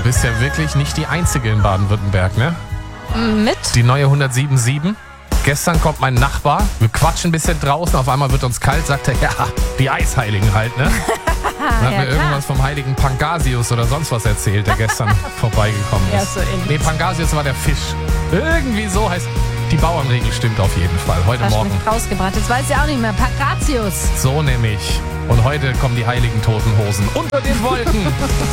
bist ja wirklich nicht die Einzige in Baden-Württemberg, ne? Mit? Die neue 107.7. Gestern kommt mein Nachbar, wir quatschen ein bisschen draußen, auf einmal wird uns kalt, sagt er, ja, die Eisheiligen halt, ne? Dann hat mir irgendwas vom heiligen Pangasius oder sonst was erzählt, der gestern vorbeigekommen ist. Ja, so ähnlich. Nee, Pangasius war der Fisch. Irgendwie so heißt, die Bauernregel stimmt auf jeden Fall, heute Hast du Morgen. mich rausgebracht. Jetzt weiß ich auch nicht mehr. Pangasius. So nämlich. Und heute kommen die heiligen Toten Hosen unter den Wolken.